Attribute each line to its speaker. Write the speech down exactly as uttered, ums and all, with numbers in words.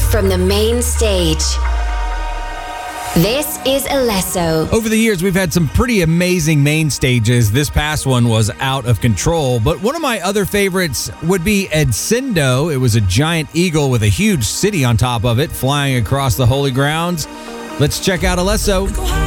Speaker 1: from the main stage. This is Alesso.
Speaker 2: Over the years, we've had some pretty amazing main stages. This past one was out of control, but one of my other favorites would be Edsindo. It was a giant eagle with a huge city on top of it, flying across the holy grounds. Let's check out Alesso.